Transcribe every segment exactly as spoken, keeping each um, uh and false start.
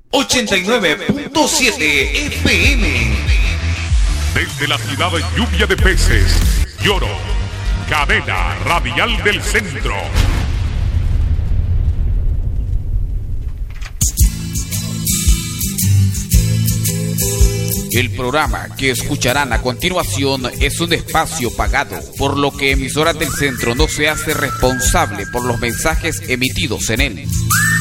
ochenta y nueve punto siete F M. Desde la ciudad de lluvia de peces, Lloro, cadena radial del centro. El programa que escucharán a continuación es un espacio pagado, por lo que Emisoras del Centro no se hace responsable por los mensajes emitidos en él.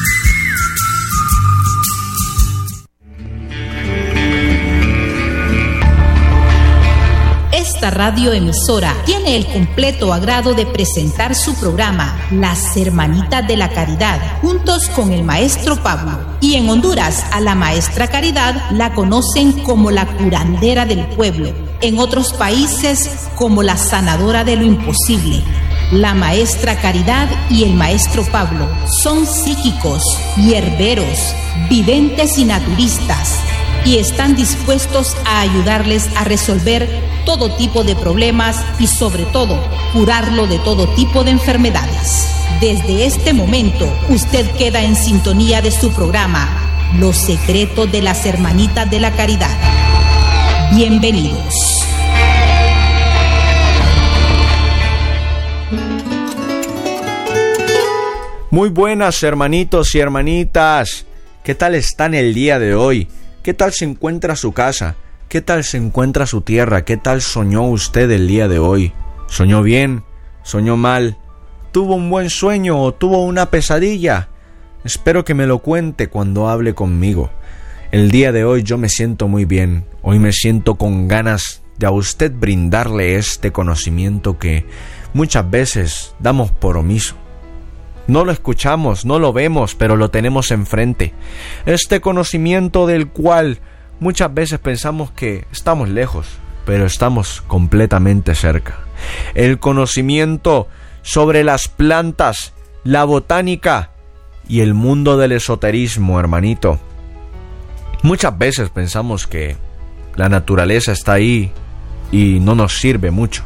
Esta radioemisora tiene el completo agrado de presentar su programa Las Hermanitas de la Caridad, juntos con el maestro Pablo. Y en Honduras, a la maestra Caridad la conocen como la curandera del pueblo, en otros países como la sanadora de lo imposible. La maestra Caridad y el maestro Pablo son psíquicos, hierberos, videntes y naturistas, y están dispuestos a ayudarles a resolver todo tipo de problemas y sobre todo curarlo de todo tipo de enfermedades. Desde este momento usted queda en sintonía de su programa Los Secretos de las Hermanitas de la Caridad. Bienvenidos. Muy buenas, hermanitos y hermanitas. ¿Qué tal están el día de hoy? ¿Qué tal se encuentra su casa? ¿Qué tal se encuentra su tierra? ¿Qué tal soñó usted el día de hoy? ¿Soñó bien? ¿Soñó mal? ¿Tuvo un buen sueño o tuvo una pesadilla? Espero que me lo cuente cuando hable conmigo. El día de hoy yo me siento muy bien. Hoy me siento con ganas de a usted brindarle este conocimiento que muchas veces damos por omiso. No lo escuchamos, no lo vemos, pero lo tenemos enfrente. Este conocimiento del cual muchas veces pensamos que estamos lejos, pero estamos completamente cerca. El conocimiento sobre las plantas, la botánica y el mundo del esoterismo, hermanito. Muchas veces pensamos que la naturaleza está ahí y no nos sirve mucho.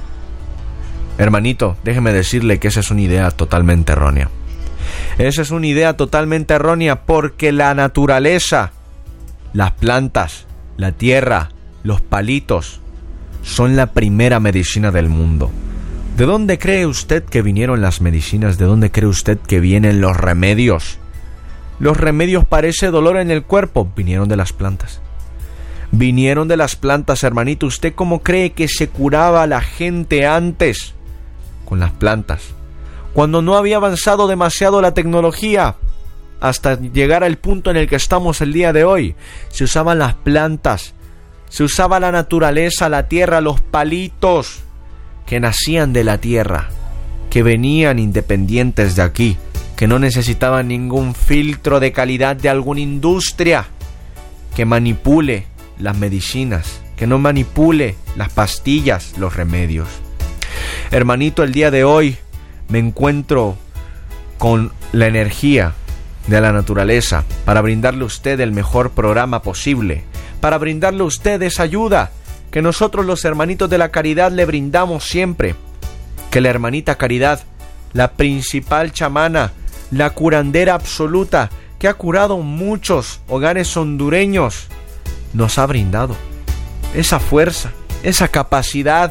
Hermanito, déjeme decirle que esa es una idea totalmente errónea. Esa es una idea totalmente errónea porque la naturaleza, las plantas, la tierra, los palitos, son la primera medicina del mundo. ¿De dónde cree usted que vinieron las medicinas? ¿De dónde cree usted que vienen los remedios? Los remedios para ese dolor en el cuerpo vinieron de las plantas. Vinieron de las plantas, hermanito. ¿Usted cómo cree que se curaba la gente antes? Con las plantas. Cuando no había avanzado demasiado la tecnología, hasta llegar al punto en el que estamos el día de hoy, se usaban las plantas, se usaba la naturaleza, la tierra, los palitos que nacían de la tierra, que venían independientes de aquí, que no necesitaban ningún filtro de calidad de alguna industria que manipule las medicinas, que no manipule las pastillas, los remedios. Hermanito, el día de hoy me encuentro con la energía de la naturaleza para brindarle a usted el mejor programa posible, para brindarle a usted esa ayuda que nosotros los hermanitos de la caridad le brindamos siempre, que la hermanita Caridad, la principal chamana, la curandera absoluta que ha curado muchos hogares hondureños, nos ha brindado esa fuerza, esa capacidad,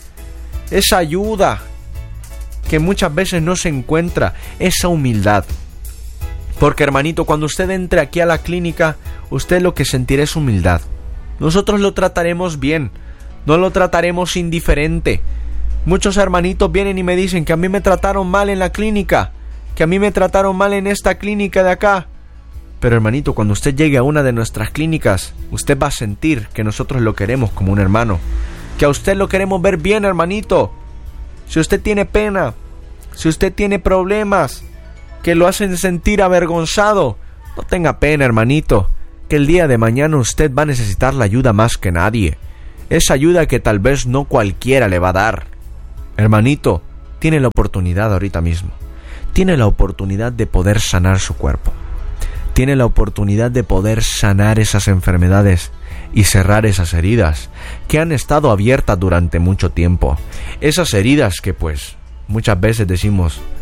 esa ayuda que muchas veces no se encuentra, esa humildad. Porque, hermanito, cuando usted entre aquí a la clínica, usted lo que sentirá es humildad. Nosotros lo trataremos bien, no lo trataremos indiferente. Muchos hermanitos vienen y me dicen que a mí me trataron mal en la clínica, que a mí me trataron mal en esta clínica de acá. Pero, hermanito, cuando usted llegue a una de nuestras clínicas, usted va a sentir que nosotros lo queremos como un hermano, que a usted lo queremos ver bien, hermanito. Si usted tiene pena, si usted tiene problemas que lo hacen sentir avergonzado, no tenga pena, hermanito, que el día de mañana usted va a necesitar la ayuda más que nadie. Esa ayuda que tal vez no cualquiera le va a dar. Hermanito, tiene la oportunidad ahorita mismo. Tiene la oportunidad de poder sanar su cuerpo. Tiene la oportunidad de poder sanar esas enfermedades y cerrar esas heridas que han estado abiertas durante mucho tiempo. Esas heridas que pues muchas veces decimos,